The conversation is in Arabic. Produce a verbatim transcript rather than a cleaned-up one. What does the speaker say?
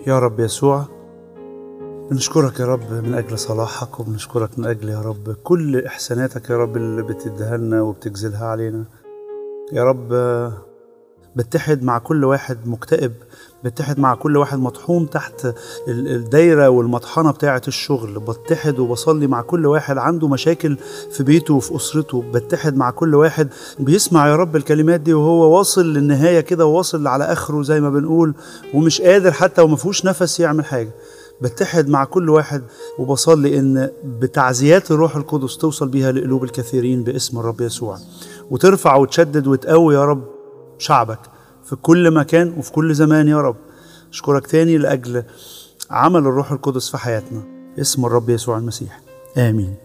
يا رب يسوع، بنشكرك يا رب من أجل صلاحك، وبنشكرك من أجل يا رب كل إحساناتك يا رب اللي بتديها لنا وبتجزلها علينا. يا رب بتحد مع كل واحد مكتئب، بتحد مع كل واحد مطحون تحت الدايرة والمطحنة بتاعة الشغل، بتحد وبصلي مع كل واحد عنده مشاكل في بيته وفي أسرته، بتحد مع كل واحد بيسمع يا رب الكلمات دي وهو واصل للنهاية كده، وواصل على آخره زي ما بنقول، ومش قادر حتى ومفهوش نفس يعمل حاجة. بتحد مع كل واحد وبصلي إن بتعزيات الروح القدس توصل بيها لقلوب الكثيرين باسم الرب يسوع، وترفع وتشدد وتقوي يا رب شعبك في كل مكان وفي كل زمان. يا رب أشكرك تاني لأجل عمل الروح القدس في حياتنا، اسم الرب يسوع المسيح، آمين.